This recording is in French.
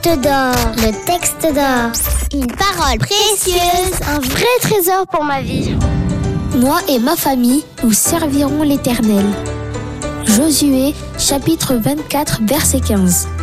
d'or, le texte d'or, une parole précieuse, un vrai trésor pour ma vie. Moi et ma famille, nous servirons l'Éternel. Josué, chapitre 24, verset 15.